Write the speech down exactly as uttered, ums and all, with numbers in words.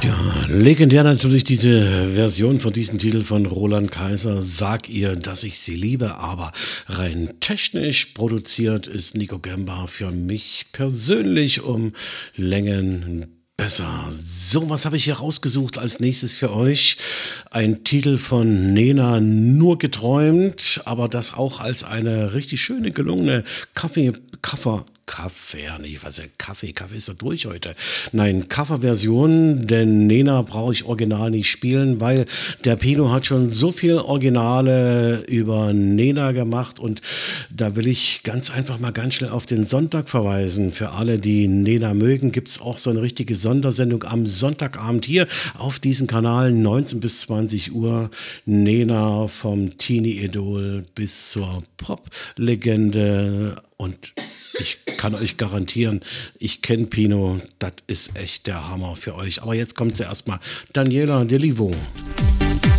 Legendär natürlich diese Version von diesem Titel von Roland Kaiser. Sag ihr, dass ich sie liebe, aber rein technisch produziert ist Nico Gamba für mich persönlich um Längen besser. So, was habe ich hier rausgesucht als nächstes für euch? Ein Titel von Nena, Nur geträumt, aber das auch als eine richtig schöne, gelungene Kaffee, Kaffer, Kaffee, nicht was, Kaffee, Kaffee ist doch durch heute. Nein, Coverversion, denn Nena brauche ich original nicht spielen, weil der Pino hat schon so viel Originale über Nena gemacht und da will ich ganz einfach mal ganz schnell auf den Sonntag verweisen. Für alle, die Nena mögen, gibt es auch so eine richtige Sondersendung am Sonntagabend hier auf diesem Kanal, neunzehn bis zwanzig Uhr. Nena vom Teenie-Idol bis zur Pop-Legende und ich kann euch garantieren, ich kenne Pino, das ist echt der Hammer für euch. Aber jetzt kommt zuerst mal Daniela Delivo.